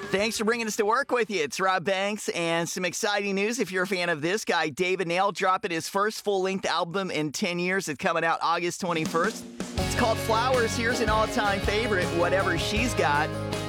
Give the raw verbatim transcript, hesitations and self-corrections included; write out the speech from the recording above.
Thanks for bringing us to work with you. It's Rob Banks, and some exciting news if you're a fan of this guy. David Nail dropping his first full-length album in ten years. It's coming out August twenty-first. It's called Flowers. Here's an all-time favorite, Whatever She's Got.